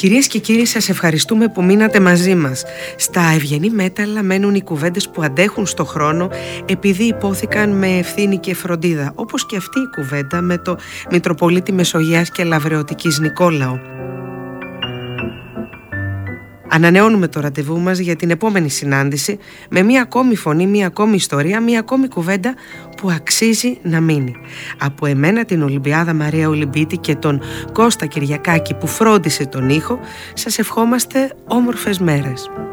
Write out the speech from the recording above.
Κυρίες και κύριοι, σας ευχαριστούμε που μείνατε μαζί μας. Στα ευγενή μέταλλα μένουν οι κουβέντες που αντέχουν στο χρόνο επειδή υπόθηκαν με ευθύνη και φροντίδα, όπως και αυτή η κουβέντα με το Μητροπολίτη Μεσογείας και Λαβρεωτικής Νικόλαο. Ανανεώνουμε το ραντεβού μας για την επόμενη συνάντηση με μία ακόμη φωνή, μία ακόμη ιστορία, μία ακόμη κουβέντα που αξίζει να μείνει. Από εμένα, την Ολυμπιάδα Μαρία Ολυμπίτη, και τον Κώστα Κυριακάκη που φρόντισε τον ήχο, σας ευχόμαστε όμορφες μέρες.